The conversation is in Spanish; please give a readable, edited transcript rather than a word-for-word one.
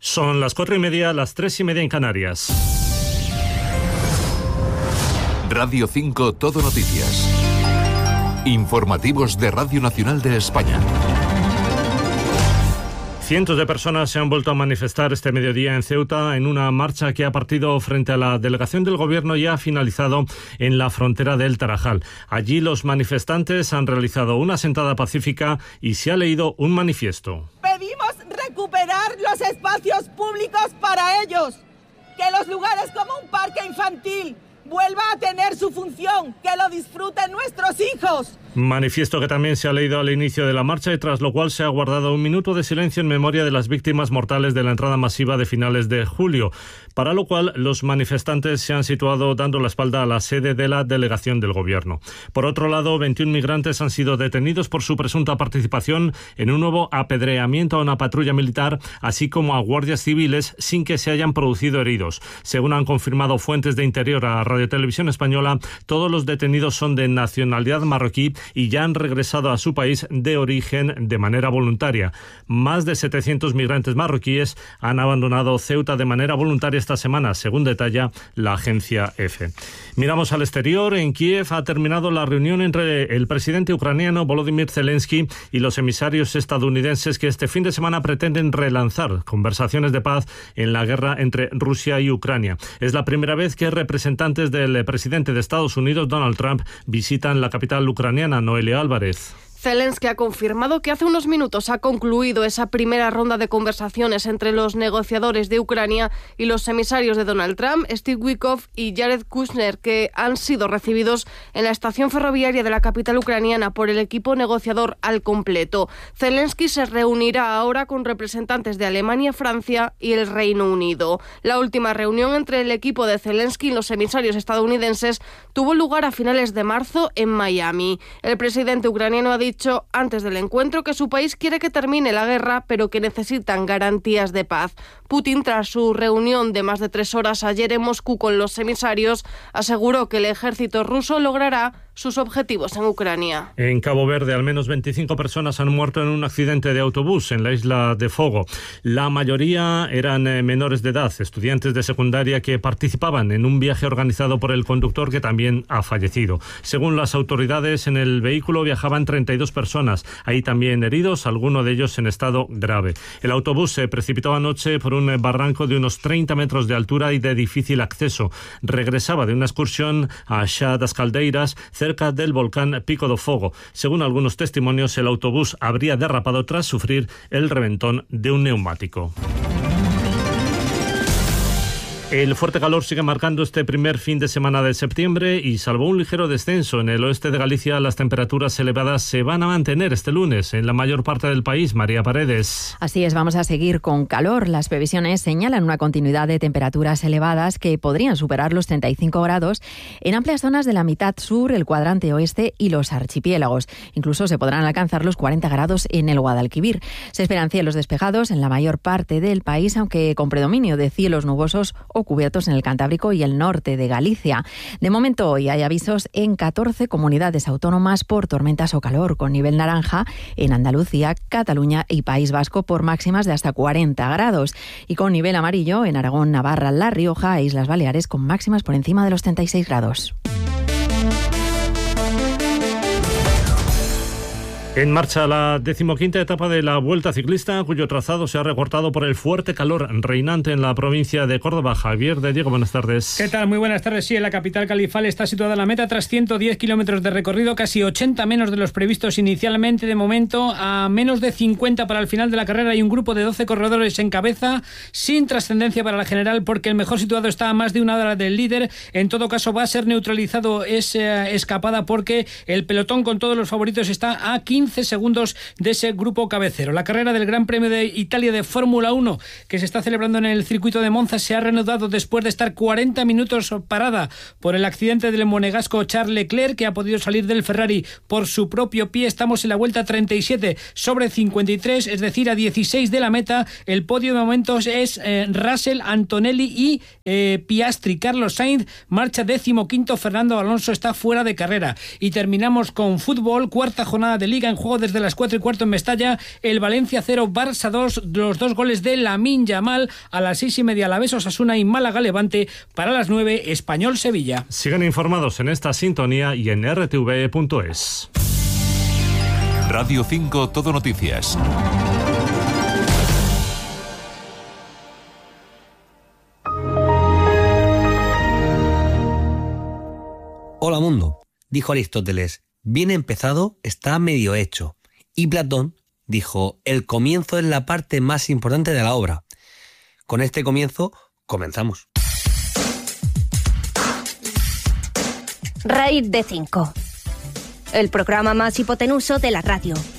Son las 4:30, las 3:30 en Canarias. Radio 5 Todo Noticias. Informativos de Radio Nacional de España. Cientos de personas se han vuelto a manifestar este mediodía en Ceuta en una marcha que ha partido frente a la delegación del Gobierno y ha finalizado en la frontera del Tarajal. Allí los manifestantes han realizado una sentada pacífica y se ha leído un manifiesto. Pedimos recuperar los espacios públicos para ellos, que los lugares como un parque infantil vuelva a tener su función, que lo disfruten nuestros hijos. Manifiesto que también se ha leído al inicio de la marcha y tras lo cual se ha guardado un minuto de silencio en memoria de las víctimas mortales de la entrada masiva de finales de julio, para lo cual los manifestantes se han situado dando la espalda a la sede de la delegación del Gobierno. Por otro lado, 21 migrantes han sido detenidos por su presunta participación en un nuevo apedreamiento a una patrulla militar, así como a guardias civiles, sin que se hayan producido heridos. Según han confirmado fuentes de Interior a Radio Televisión Española, todos los detenidos son de nacionalidad marroquí y ya han regresado a su país de origen de manera voluntaria. Más de 700 migrantes marroquíes han abandonado Ceuta de manera voluntaria esta semana, según detalla la agencia EFE. Miramos al exterior. En Kiev ha terminado la reunión entre el presidente ucraniano Volodymyr Zelensky y los emisarios estadounidenses que este fin de semana pretenden relanzar conversaciones de paz en la guerra entre Rusia y Ucrania. Es la primera vez que representantes del presidente de Estados Unidos, Donald Trump, visitan la capital ucraniana. Noelia Álvarez. Zelensky ha confirmado que hace unos minutos ha concluido esa primera ronda de conversaciones entre los negociadores de Ucrania y los emisarios de Donald Trump, Steve Witkoff y Jared Kushner, que han sido recibidos en la estación ferroviaria de la capital ucraniana por el equipo negociador al completo. Zelensky se reunirá ahora con representantes de Alemania, Francia y el Reino Unido. La última reunión entre el equipo de Zelensky y los emisarios estadounidenses tuvo lugar a finales de marzo en Miami. El presidente ucraniano ha dicho antes del encuentro que su país quiere que termine la guerra, pero que necesitan garantías de paz. Putin, tras su reunión de más de 3 horas ayer en Moscú con los emisarios, aseguró que el ejército ruso logrará sus objetivos en Ucrania. En Cabo Verde, al menos 25 personas han muerto en un accidente de autobús en la isla de Fogo. La mayoría eran menores de edad, estudiantes de secundaria que participaban en un viaje organizado por el conductor, que también ha fallecido. Según las autoridades, en el vehículo viajaban 32 personas. Hay también heridos, algunos de ellos en estado grave. El autobús se precipitó anoche por un barranco de unos 30 metros de altura y de difícil acceso. Regresaba de una excursión a Chá das Caldeiras, cerca del volcán Pico do Fogo. Según algunos testimonios, el autobús habría derrapado tras sufrir el reventón de un neumático. El fuerte calor sigue marcando este primer fin de semana de septiembre y salvo un ligero descenso en el oeste de Galicia, las temperaturas elevadas se van a mantener este lunes en la mayor parte del país. María Paredes. Así es, vamos a seguir con calor. Las previsiones señalan una continuidad de temperaturas elevadas que podrían superar los 35 grados en amplias zonas de la mitad sur, el cuadrante oeste y los archipiélagos. Incluso se podrán alcanzar los 40 grados en el Guadalquivir. Se esperan cielos despejados en la mayor parte del país, aunque con predominio de cielos nubosos o cubiertos en el Cantábrico y el norte de Galicia. De momento hoy hay avisos en 14 comunidades autónomas por tormentas o calor, con nivel naranja en Andalucía, Cataluña y País Vasco por máximas de hasta 40 grados y con nivel amarillo en Aragón, Navarra, La Rioja e Islas Baleares con máximas por encima de los 36 grados. En marcha la 15ª etapa de la Vuelta Ciclista, cuyo trazado se ha recortado por el fuerte calor reinante en la provincia de Córdoba. Javier de Diego, buenas tardes. ¿Qué tal? Muy buenas tardes. Sí, en la capital califal está situada la meta tras 110 kilómetros de recorrido, casi 80 menos de los previstos inicialmente. De momento, a menos de 50 para el final de la carrera, hay un grupo de 12 corredores en cabeza, sin trascendencia para la general, porque el mejor situado está a más de una hora del líder. En todo caso, va a ser neutralizado esa escapada porque el pelotón con todos los favoritos está a 15 segundos de ese grupo cabecero. La carrera del Gran Premio de Italia de Fórmula 1, que se está celebrando en el circuito de Monza, se ha reanudado después de estar 40 minutos parada por el accidente del monegasco Charles Leclerc, que ha podido salir del Ferrari por su propio pie. Estamos en la vuelta 37 sobre 53, es decir, a 16 de la meta. El podio de momentos es Russell, Antonelli y Piastri. Carlos Sainz marcha 15º, Fernando Alonso está fuera de carrera. Y terminamos con fútbol, cuarta jornada de Liga en juego desde las 4:15 en Mestalla. El Valencia 0, Barça 2, los 2 goles de Lamine Yamal. A las 6:30 Alavés Osasuna y Málaga Levante. Para las 9 Español Sevilla. Sigan informados en esta sintonía y en rtv.es. Radio 5 Todo Noticias. Hola mundo, dijo Aristóteles, bien empezado está medio hecho. Y Platón dijo, el comienzo es la parte más importante de la obra. Con este comienzo, comenzamos. Raíz de 5. El programa más hipotenuso de la radio.